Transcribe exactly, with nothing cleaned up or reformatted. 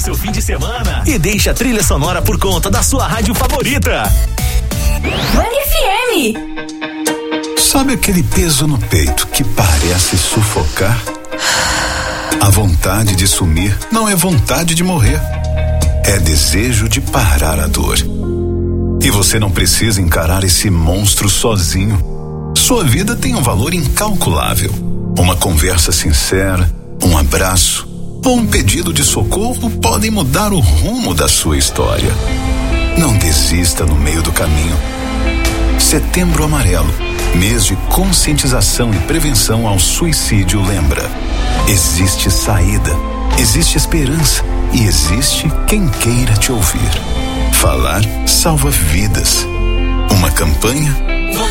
seu fim de semana e deixe a trilha sonora por conta da sua rádio favorita. Band F M. Sabe aquele peso no peito que parece sufocar? A vontade de sumir não é vontade de morrer. É desejo de parar a dor. E você não precisa encarar esse monstro sozinho. Sua vida tem um valor incalculável. Uma conversa sincera, um abraço ou um pedido de socorro podem mudar o rumo da sua história. Não desista no meio do caminho. Setembro Amarelo, mês de conscientização e prevenção ao suicídio, lembra: existe saída, existe esperança e existe quem queira te ouvir. Falar salva vidas. Uma campanha